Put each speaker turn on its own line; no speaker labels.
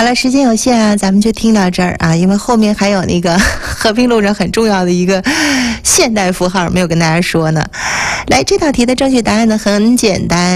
好了，时间有限啊，咱们就听到这儿啊，因为后面还有那个和平路上很重要的一个现代符号没有跟大家说呢。来，这道题的正确答案呢很简单。